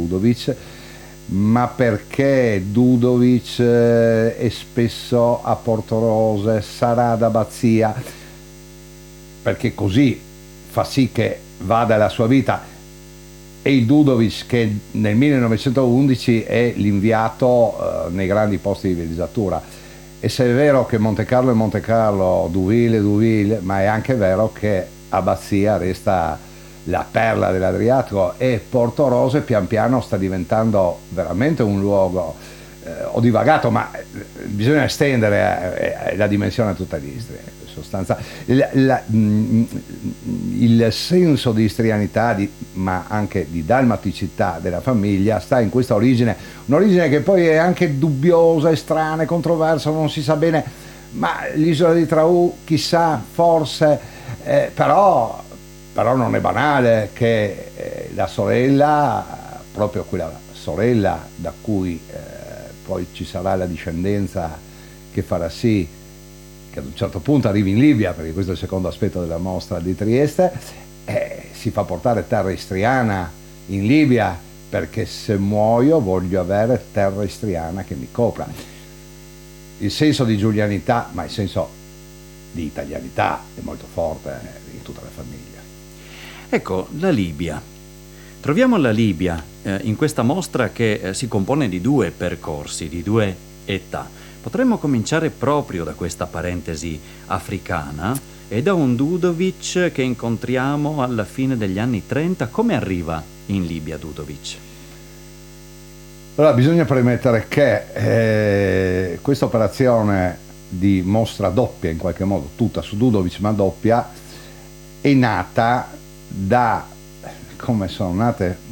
Dudovic, ma perché Dudovic è spesso a Portorose, sarà ad Abbazia, perché così fa sì che vada la sua vita. E il Dudovic che nel 1911 è l'inviato nei grandi posti di villeggiatura. E se è vero che Monte Carlo è Monte Carlo, Deauville è Deauville, ma è anche vero che Abbazia resta la perla dell'Adriatico, e Portorose pian piano sta diventando veramente un luogo. Ho divagato, ma bisogna estendere la dimensione a tutta l'Istria. In sostanza, il senso di istrianità, ma anche di dalmaticità della famiglia sta in questa origine, un'origine che poi è anche dubbiosa, è strana, è controversa, non si sa bene, ma l'isola di Traù, chissà, forse, però non è banale che la sorella, proprio quella sorella da cui poi ci sarà la discendenza che farà sì che ad un certo punto arrivi in Libia, perché questo è il secondo aspetto della mostra di Trieste, si fa portare terra istriana in Libia, perché se muoio voglio avere terra istriana che mi copra. Il senso di giulianità, ma il senso di italianità è molto forte in tutta la famiglia. Ecco, la Libia. Troviamo la Libia in questa mostra che si compone di due percorsi, di due età. Potremmo cominciare proprio da questa parentesi africana e da un Dudovic che incontriamo alla fine degli anni 30. Come arriva in Libia Dudovic? Allora, bisogna premettere che questa operazione di mostra doppia, in qualche modo tutta su Dudovic ma doppia, è nata da, come sono nate